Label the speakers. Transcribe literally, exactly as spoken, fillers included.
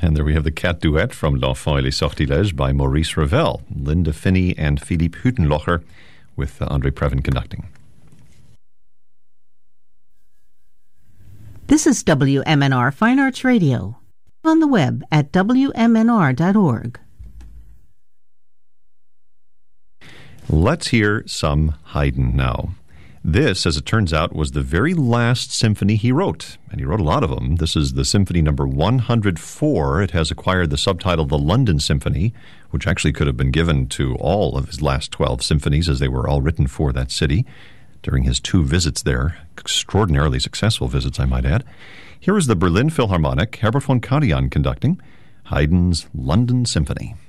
Speaker 1: And there we have the cat duet from L'Enfant et les Sortilèges by Maurice Ravel, Linda Finney and Philippe Hüttenlocher, with uh, Andre Previn conducting.
Speaker 2: This is W M N R Fine Arts Radio, on the web at W M N R dot org.
Speaker 1: Let's hear some Haydn now. This, as it turns out, was the very last symphony he wrote, and he wrote a lot of them. This is the symphony number one hundred four. It has acquired the subtitle The London Symphony, which actually could have been given to all of his last twelve symphonies, as they were all written for that city during his two visits there. Extraordinarily successful visits, I might add. Here is the Berlin Philharmonic, Herbert von Karajan conducting Haydn's London Symphony.